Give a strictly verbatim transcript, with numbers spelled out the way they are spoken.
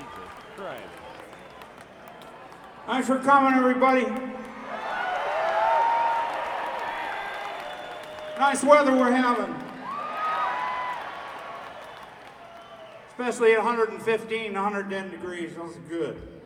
Christ. Thanks for coming, everybody. Nice weather we're having. Especially at one hundred fifteen, one hundred ten degrees. Those are good.